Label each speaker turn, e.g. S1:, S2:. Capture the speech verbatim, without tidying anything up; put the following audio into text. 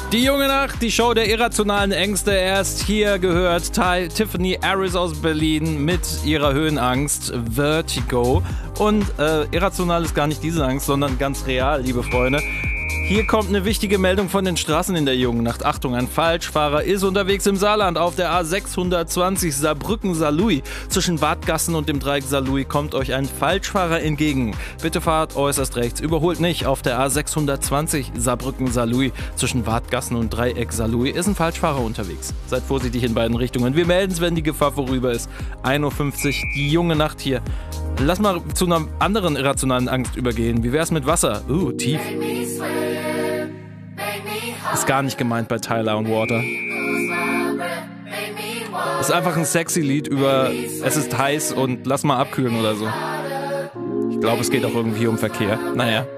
S1: Die junge Nacht, die Show der irrationalen Ängste. Erst hier gehört Ty, Tiffany Harris aus Berlin mit ihrer Höhenangst Vertigo. Und äh, irrational ist gar nicht diese Angst, sondern ganz real, liebe Freunde. Hier kommt eine wichtige Meldung von den Straßen in der jungen Nacht. Achtung, ein Falschfahrer ist unterwegs im Saarland auf der A sechshundertzwanzig Saarbrücken-Saarlouis. Zwischen Wadgassen und dem Dreieck Saarlouis kommt euch ein Falschfahrer entgegen. Bitte fahrt äußerst rechts. Überholt nicht. Auf der A sechshundertzwanzig Saarbrücken-Saarlouis zwischen Wadgassen und Dreieck Saarlouis ist ein Falschfahrer unterwegs. Seid vorsichtig in beiden Richtungen. Wir melden es, wenn die Gefahr vorüber ist. ein Uhr fünfzig, die junge Nacht hier. Lass mal zu einer anderen irrationalen Angst übergehen. Wie wär's mit Wasser? Uh, tief. Ist gar nicht gemeint bei Tyler und Water. Ist einfach ein sexy Lied über es ist heiß und lass mal abkühlen oder so. Ich glaube, es geht auch irgendwie um Verkehr. Naja.